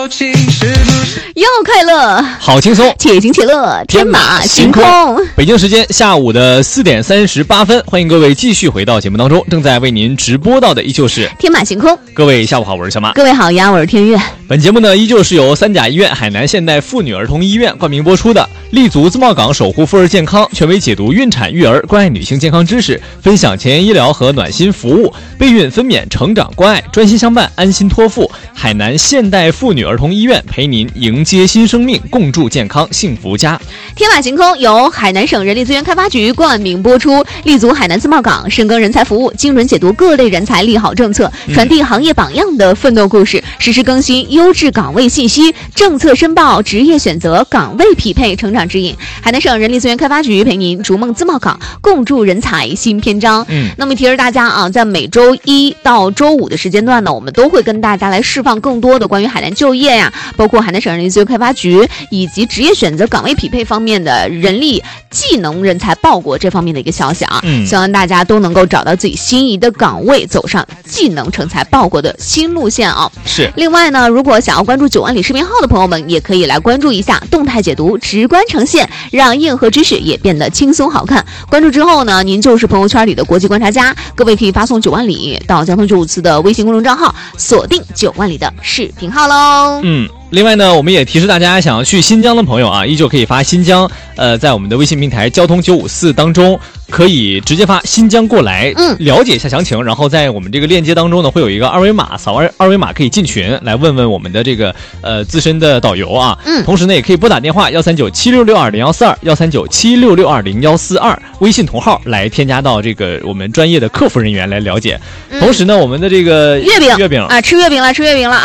友情是不是又快乐， 好轻松， 且行且乐，天马行空。 北京时间下午的4点38分，欢迎各位继续回到节目当中，正在为您直播到的依旧是天马行空。 各位下午好，我是小马。 各位好呀，我是天悦。 本节目呢依旧是由三甲医院海南现代妇女儿童医院冠名播出的，立足自贸港，守护妇儿健康，权威解读孕产育儿，关爱女性健康知识，分享前沿医疗和暖心服务，备孕分娩成长关爱，专心相伴，安心托付。海南现代妇女儿童医院陪您迎接新生命，共筑健康幸福家。 天马行空由海南省人力资源开发局冠名播出，立足海南自贸港，深耕人才服务，精准解读各类人才利好政策，传递行业榜样的奋斗故事，实时更新优质岗位信息，政策申报，职业选择，岗位匹配，成长指引。海南省人力资源开发局陪您逐梦自贸港，共筑人才新篇章。那么提示大家啊，在每周一到周五的时间段呢，我们都会跟大家来释放更多的关于海南就业呀，包括海南省人力资源开发局以及职业选择、岗位匹配方面的人力技能人才报国这方面的一个消息啊。希望大家都能够找到自己心仪的岗位，走上技能成才报国的新路线啊。 是。 另外呢，如果想要关注9万里视频号的朋友们，也可以来关注一下动态解读，直观呈现，让硬核知识也变得轻松好看。关注之后呢，您就是朋友圈里的国际观察家。各位可以发送9万里到交通95次的微信公众账号，锁定9万里的视频号喽。 另外呢，我们也提示大家，想要去新疆的朋友啊，依旧可以发新疆，在我们的微信平台交通954当中，可以直接发新疆过来，了解一下详情。然后在我们这个链接当中呢，会有一个二维码，扫二维码可以进群来问问我们的这个资深的导游啊。同时呢，也可以拨打电话13976620142，13976620142，微信同号来添加到这个我们专业的客服人员来了解。同时呢，我们的这个月饼啊，吃月饼了啊。